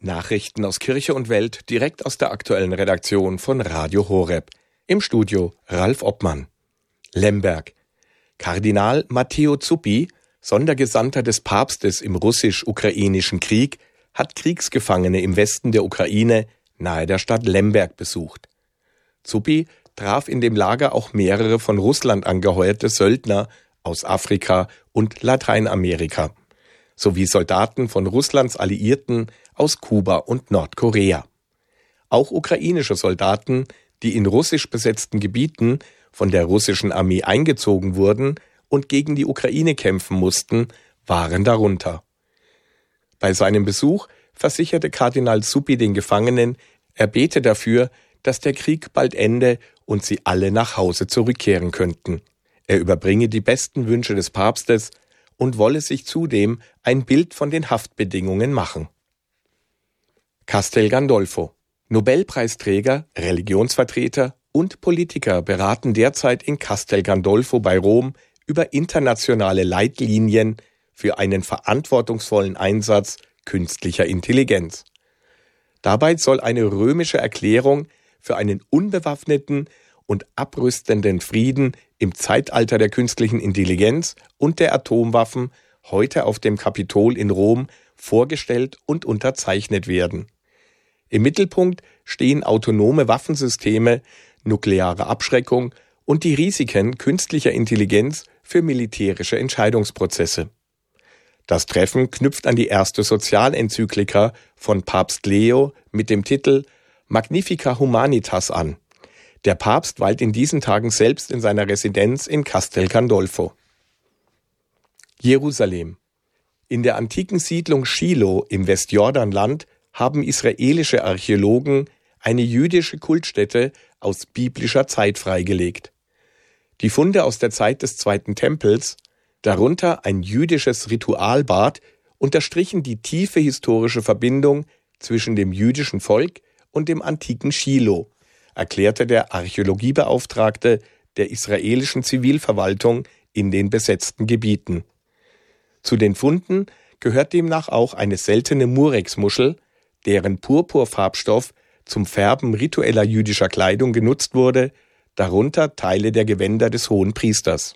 Nachrichten aus Kirche und Welt direkt aus der aktuellen Redaktion von Radio Horeb. Im Studio Ralf Obmann. Lemberg. Kardinal Matteo Zuppi, Sondergesandter des Papstes im russisch-ukrainischen Krieg, hat Kriegsgefangene im Westen der Ukraine nahe der Stadt Lemberg besucht. Zuppi traf in dem Lager auch mehrere von Russland angeheuerte Söldner aus Afrika und Lateinamerika, sowie Soldaten von Russlands Alliierten aus Kuba und Nordkorea. Auch ukrainische Soldaten, die in russisch besetzten Gebieten von der russischen Armee eingezogen wurden und gegen die Ukraine kämpfen mussten, waren darunter. Bei seinem Besuch versicherte Kardinal Zuppi den Gefangenen, er bete dafür, dass der Krieg bald ende und sie alle nach Hause zurückkehren könnten. Er überbringe die besten Wünsche des Papstes und wolle sich zudem ein Bild von den Haftbedingungen machen. Castel Gandolfo. Nobelpreisträger, Religionsvertreter und Politiker beraten derzeit in Castel Gandolfo bei Rom über internationale Leitlinien für einen verantwortungsvollen Einsatz künstlicher Intelligenz. Dabei soll eine römische Erklärung für einen unbewaffneten und abrüstenden Frieden im Zeitalter der künstlichen Intelligenz und der Atomwaffen heute auf dem Kapitol in Rom vorgestellt und unterzeichnet werden. Im Mittelpunkt stehen autonome Waffensysteme, nukleare Abschreckung und die Risiken künstlicher Intelligenz für militärische Entscheidungsprozesse. Das Treffen knüpft an die erste Sozialenzyklika von Papst Leo mit dem Titel Magnifica Humanitas an. Der Papst weilt in diesen Tagen selbst in seiner Residenz in Castel Gandolfo. Jerusalem. In der antiken Siedlung Schilo im Westjordanland haben israelische Archäologen eine jüdische Kultstätte aus biblischer Zeit freigelegt. Die Funde aus der Zeit des Zweiten Tempels, darunter ein jüdisches Ritualbad, unterstrichen die tiefe historische Verbindung zwischen dem jüdischen Volk und dem antiken Schilo, erklärte der Archäologiebeauftragte der israelischen Zivilverwaltung in den besetzten Gebieten. Zu den Funden gehört demnach auch eine seltene Murex-Muschel, deren Purpurfarbstoff zum Färben ritueller jüdischer Kleidung genutzt wurde, darunter Teile der Gewänder des Hohenpriesters.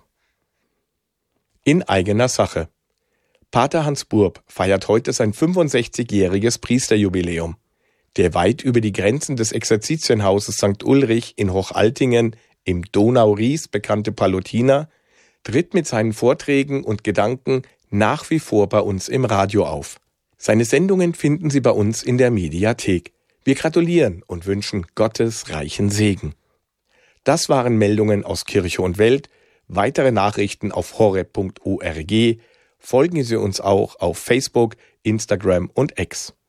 In eigener Sache. Pater Hans Burb feiert heute sein 65-jähriges Priesterjubiläum. Der weit über die Grenzen des Exerzitienhauses St. Ulrich in Hochaltingen im Donau-Ries bekannte Pallottiner tritt mit seinen Vorträgen und Gedanken nach wie vor bei uns im Radio auf. Seine Sendungen finden Sie bei uns in der Mediathek. Wir gratulieren und wünschen Gottes reichen Segen. Das waren Meldungen aus Kirche und Welt. Weitere Nachrichten auf horeb.org. Folgen Sie uns auch auf Facebook, Instagram und X.